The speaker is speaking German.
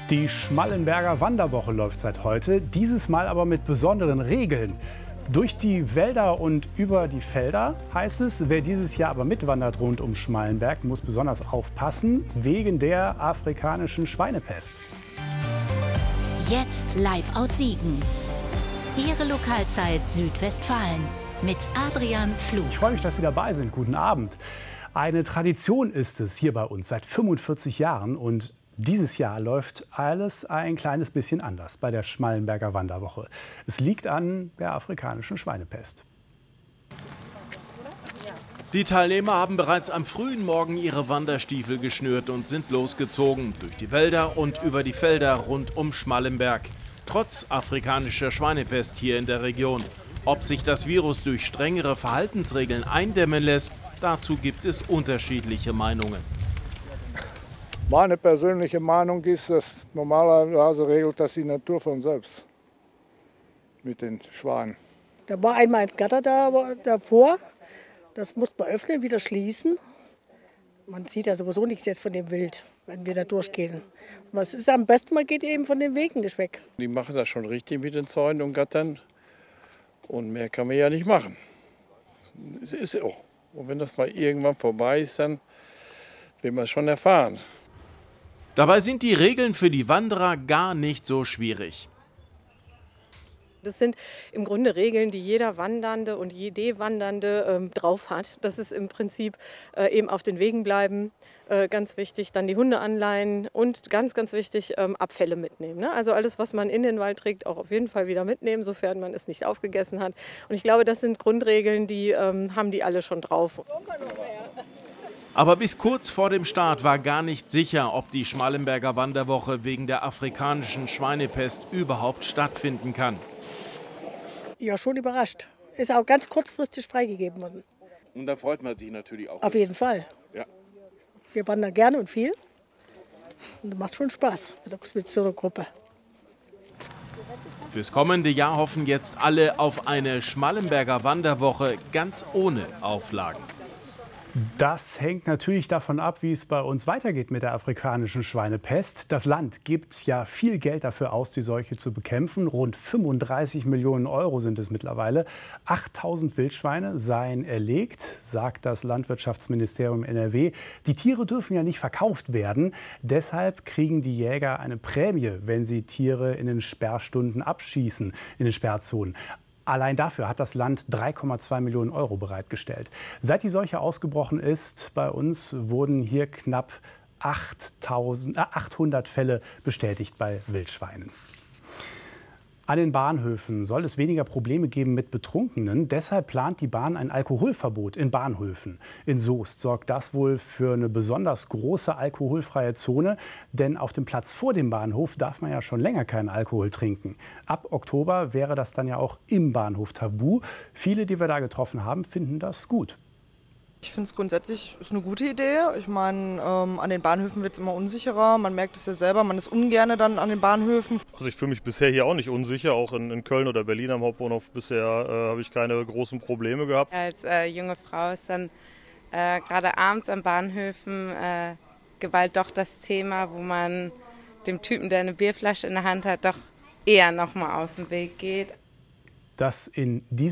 Die Schmallenberger Wanderwoche läuft seit heute, dieses Mal aber mit besonderen Regeln. Durch die Wälder und über die Felder heißt es, wer dieses Jahr aber mitwandert rund um Schmallenberg, muss besonders aufpassen wegen der afrikanischen Schweinepest. Jetzt live aus Siegen. Ihre Lokalzeit Südwestfalen mit Adrian Pflug. Ich freue mich, dass Sie dabei sind. Guten Abend. Eine Tradition ist es hier bei uns seit 45 Jahren und dieses Jahr läuft alles ein kleines bisschen anders bei der Schmallenberger Wanderwoche. Es liegt an der afrikanischen Schweinepest. Die Teilnehmer haben bereits am frühen Morgen ihre Wanderstiefel geschnürt und sind losgezogen durch die Wälder und über die Felder rund um Schmallenberg. Trotz afrikanischer Schweinepest hier in der Region. Ob sich das Virus durch strengere Verhaltensregeln eindämmen lässt, dazu gibt es unterschiedliche Meinungen. Meine persönliche Meinung ist, dass normalerweise regelt das die Natur von selbst mit den Schwanen. Da war einmal ein Gatter davor, das musste man öffnen, wieder schließen. Man sieht ja sowieso nichts jetzt von dem Wild, wenn wir da durchgehen. Was ist am besten, man geht eben von den Wegen nicht weg. Die machen das schon richtig mit den Zäunen und Gattern und mehr kann man ja nicht machen. Es ist so. Und wenn das mal irgendwann vorbei ist, dann will man es schon erfahren. Dabei sind die Regeln für die Wanderer gar nicht so schwierig. Das sind im Grunde Regeln, die jeder Wandernde und jede Wandernde drauf hat. Das ist im Prinzip eben auf den Wegen bleiben, ganz wichtig. Dann die Hunde anleihen und ganz, ganz wichtig, Abfälle mitnehmen. Ne? Also alles, was man in den Wald trägt, auch auf jeden Fall wieder mitnehmen, sofern man es nicht aufgegessen hat. Und ich glaube, das sind Grundregeln, die haben die alle schon drauf. Aber bis kurz vor dem Start war gar nicht sicher, ob die Schmallenberger Wanderwoche wegen der afrikanischen Schweinepest überhaupt stattfinden kann. Ja, schon überrascht. Ist auch ganz kurzfristig freigegeben worden. Und da freut man sich natürlich auch. Auf jeden Fall. Ja. Wir wandern gerne und viel. Und das macht schon Spaß mit so einer Gruppe. Fürs kommende Jahr hoffen jetzt alle auf eine Schmallenberger Wanderwoche ganz ohne Auflagen. Das hängt natürlich davon ab, wie es bei uns weitergeht mit der afrikanischen Schweinepest. Das Land gibt ja viel Geld dafür aus, die Seuche zu bekämpfen. Rund 35 Millionen Euro sind es mittlerweile. 8000 Wildschweine seien erlegt, sagt das Landwirtschaftsministerium NRW. Die Tiere dürfen ja nicht verkauft werden. Deshalb kriegen die Jäger eine Prämie, wenn sie Tiere in den Sperrstunden abschießen, in den Sperrzonen. Allein dafür hat das Land 3,2 Millionen Euro bereitgestellt. Seit die Seuche ausgebrochen ist, bei uns wurden hier knapp 800 Fälle bestätigt bei Wildschweinen. An den Bahnhöfen soll es weniger Probleme geben mit Betrunkenen. Deshalb plant die Bahn ein Alkoholverbot in Bahnhöfen. In Soest sorgt das wohl für eine besonders große alkoholfreie Zone. Denn auf dem Platz vor dem Bahnhof darf man ja schon länger keinen Alkohol trinken. Ab Oktober wäre das dann ja auch im Bahnhof tabu. Viele, die wir da getroffen haben, finden das gut. Ich finde es grundsätzlich ist eine gute Idee. Ich meine, an den Bahnhöfen wird es immer unsicherer. Man merkt es ja selber, man ist ungerne dann an den Bahnhöfen. Also ich fühle mich bisher hier auch nicht unsicher. Auch in Köln oder Berlin am Hauptbahnhof bisher habe ich keine großen Probleme gehabt. Als junge Frau ist dann gerade abends an Bahnhöfen Gewalt doch das Thema, wo man dem Typen, der eine Bierflasche in der Hand hat, doch eher noch mal aus dem Weg geht. Dass in